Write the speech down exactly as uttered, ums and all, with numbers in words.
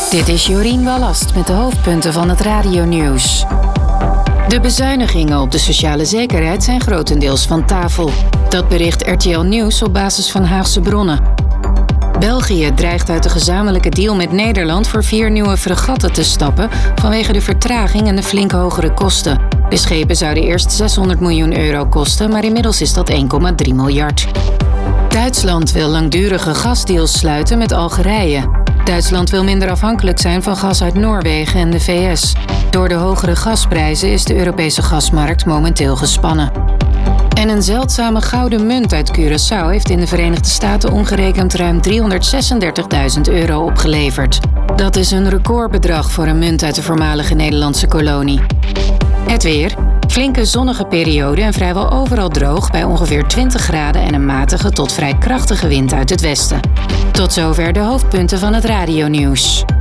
Dit is Jorien Wallast met de hoofdpunten van het radionieuws. De bezuinigingen op de sociale zekerheid zijn grotendeels van tafel. Dat bericht R T L Nieuws op basis van Haagse bronnen. België dreigt uit de gezamenlijke deal met Nederland voor vier nieuwe fregatten te stappen vanwege de vertraging en de flink hogere kosten. De schepen zouden eerst zeshonderd miljoen euro kosten, maar inmiddels is dat één komma drie miljard. Duitsland wil langdurige gasdeals sluiten met Algerije. Duitsland wil minder afhankelijk zijn van gas uit Noorwegen en de V S. Door de hogere gasprijzen is de Europese gasmarkt momenteel gespannen. En een zeldzame gouden munt uit Curaçao heeft in de Verenigde Staten omgerekend ruim driehonderdzesendertigduizend euro opgeleverd. Dat is een recordbedrag voor een munt uit de voormalige Nederlandse kolonie. Het weer. Flinke zonnige periode en vrijwel overal droog bij ongeveer twintig graden en een matige tot vrij krachtige wind uit het westen. Tot zover de hoofdpunten van het radionieuws.